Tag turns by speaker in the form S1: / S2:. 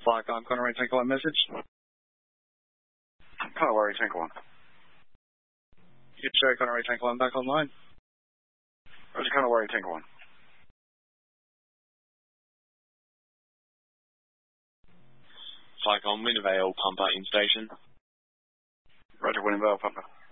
S1: Flight on Connery Tango 1 message.
S2: Connery Tango 1.
S1: Yes, sir, Connery Tango 1 back online.
S2: Roger, Connery Tango 1.
S3: Flycon, Winnevale, Pumper in station.
S2: Roger, Winnevale, Pumper.